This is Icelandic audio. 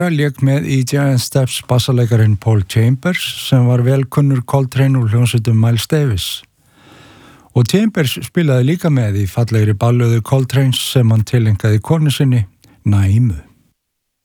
lék með í Giant Steps bassalekarinn Paul Chambers sem var velkunnur Coltrane úr hljómsveitum Miles Davis. Og Chambers spilaði líka með í fallegri ballöðu Coltrane's sem hann tileinkaði konu sinni, Naímu.